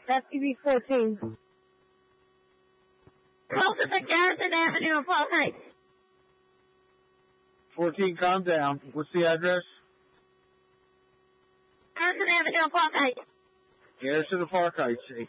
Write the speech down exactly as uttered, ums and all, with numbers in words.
That's T V fourteen. Closest to Garrison Avenue in Falls Heights. fourteen, calm down. What's the address? Garrison Avenue in Falls Heights. Garrison of Park Heights.